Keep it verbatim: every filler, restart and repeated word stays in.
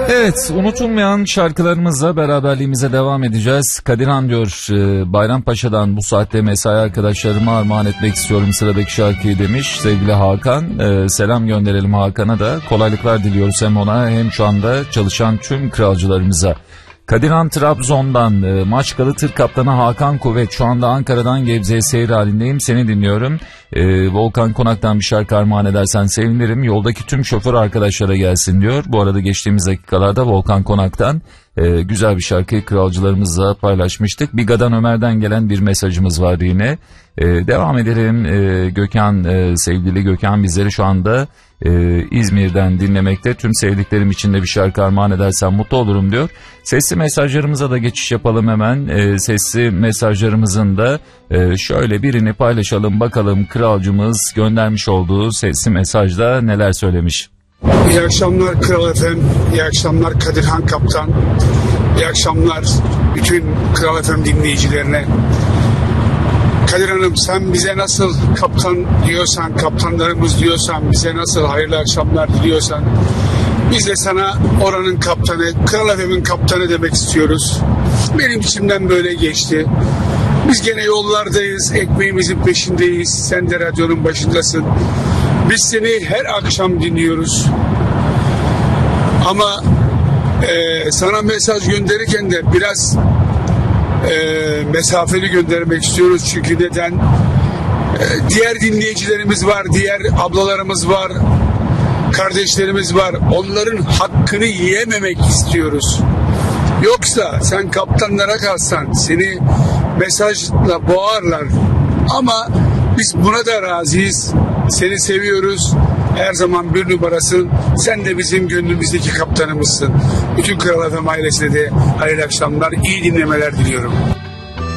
Evet, unutulmayan şarkılarımızla beraberliğimize devam edeceğiz. Kadirhan diyor, Bayrampaşa'dan bu saatte mesai arkadaşlarıma armağan etmek istiyorum sıradaki şarkıyı demiş. Sevgili Hakan, selam gönderelim Hakan'a da. Kolaylıklar diliyoruz hem ona hem şu anda çalışan tüm kralcılarımıza. Kadirhan Trabzon'dan, Maçkalı Tır Kaptanı Hakan Kuvvet, şu anda Ankara'dan Gebze'ye seyir halindeyim, seni dinliyorum. Ee, Volkan Konak'tan bir şarkı armağan edersen sevinirim, yoldaki tüm şoför arkadaşlara gelsin diyor. Bu arada geçtiğimiz dakikalarda Volkan Konak'tan e, güzel bir şarkıyı kralcılarımızla paylaşmıştık. Biga'dan Ömer'den gelen bir mesajımız var yine. E, devam edelim. E, Gökhan, e, sevgili Gökhan bizleri şu anda e, İzmir'den dinlemekte. Tüm sevdiklerim için de bir şarkı armağan edersen mutlu olurum diyor. Sesli mesajlarımıza da geçiş yapalım hemen. E, sesli mesajlarımızın da e, şöyle birini paylaşalım bakalım, kralcımız göndermiş olduğu sesli mesajda neler söylemiş. İyi akşamlar Kral F M, iyi akşamlar Kadirhan Kaptan, iyi akşamlar bütün Kral F M dinleyicilerine. Kadir Hanım, sen bize nasıl kaptan diyorsan, kaptanlarımız diyorsan, bize nasıl hayırlı akşamlar diliyorsan, biz de sana oranın kaptanı, Kral F M'in kaptanı demek istiyoruz. Benim içimden böyle geçti. Biz gene yollardayız, ekmeğimizin peşindeyiz, sen de radyonun başındasın. Biz seni her akşam dinliyoruz. Ama e, sana mesaj gönderirken de biraz e, mesafeli göndermek istiyoruz. Çünkü neden? E, diğer dinleyicilerimiz var, diğer ablalarımız var, kardeşlerimiz var. Onların hakkını yiyememek istiyoruz. Yoksa sen kaptanlara kalsan seni mesajla boğarlar. Ama biz buna da razıyız. Seni seviyoruz. Her zaman bir numarasın. Sen de bizim gönlümüzdeki kaptanımızsın. Bütün Kral F M ailesine de hayırlı akşamlar, iyi dinlemeler diliyorum.